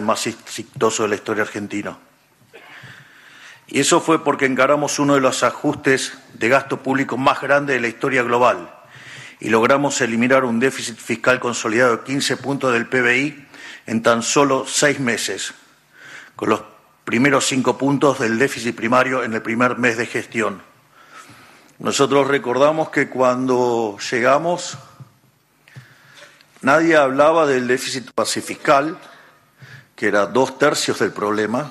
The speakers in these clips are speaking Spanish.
más exitoso de la historia argentina. Y eso fue porque encaramos uno de los ajustes de gasto público más grandes de la historia global y logramos eliminar un déficit fiscal consolidado de 15 puntos del PBI en tan solo 6 meses, con los primeros 5 puntos del déficit primario en el primer mes de gestión. Nosotros recordamos que cuando llegamos nadie hablaba del déficit fiscal, que era 2/3 del problema,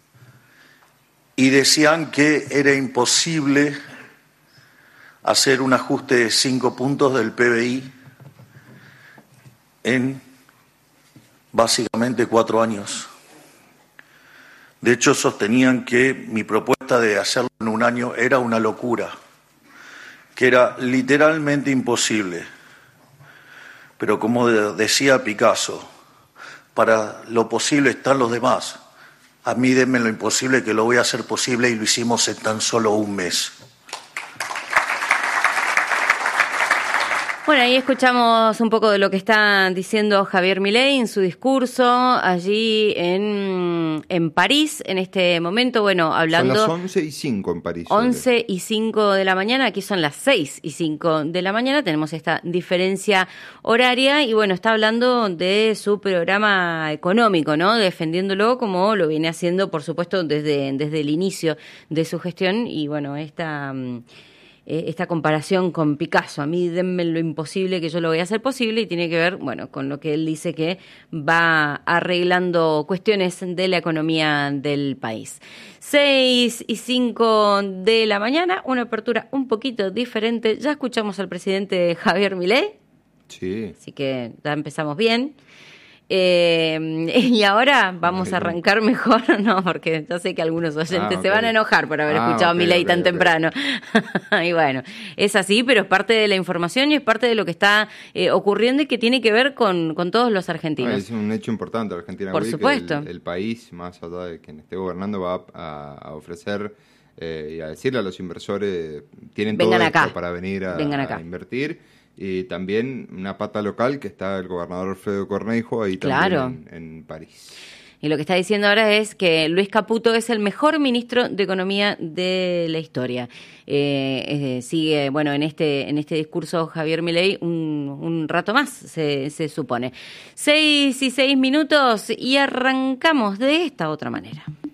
y decían que era imposible hacer un ajuste de 5 puntos del PBI en básicamente 4 años. De hecho, sostenían que mi propuesta de hacerlo en un año era una locura, que era literalmente imposible. Pero como decía Picasso, para lo posible están los demás. A mí denme lo imposible, que lo voy a hacer posible, y lo hicimos en tan solo un mes. Bueno, ahí escuchamos un poco de lo que está diciendo Javier Milei en su discurso allí en París en este momento. Bueno, hablando... Son las 11:05 en París. 11:05 de la mañana, aquí son las 6:05 de la mañana, tenemos esta diferencia horaria y bueno, está hablando de su programa económico, ¿no? Defendiéndolo como lo viene haciendo, por supuesto, desde el inicio de su gestión y bueno, esta comparación con Picasso, a mí denme lo imposible que yo lo voy a hacer posible, y tiene que ver, bueno, con lo que él dice que va arreglando cuestiones de la economía del país. 6:05 de la mañana, una apertura un poquito diferente. Ya escuchamos al presidente Javier Milei. Sí. Así que ya empezamos bien. Y ahora vamos a arrancar mejor, no, porque yo sé que algunos oyentes se van a enojar por haber escuchado a Milei tan temprano. Y bueno, es así, pero es parte de la información y es parte de lo que está ocurriendo y que tiene que ver con todos los argentinos. Es un hecho importante Argentina. Por supuesto. Que el país, más allá de quien esté gobernando, va a ofrecer y a decirle a los inversores, tienen vengan todo acá. esto para venir a invertir. Y también una pata local, que está el gobernador Alfredo Cornejo ahí también en París. Y lo que está diciendo ahora es que Luis Caputo es el mejor ministro de Economía de la historia. Sigue, bueno, en este discurso Javier Milei un rato más, se supone. 6:06 y arrancamos de esta otra manera.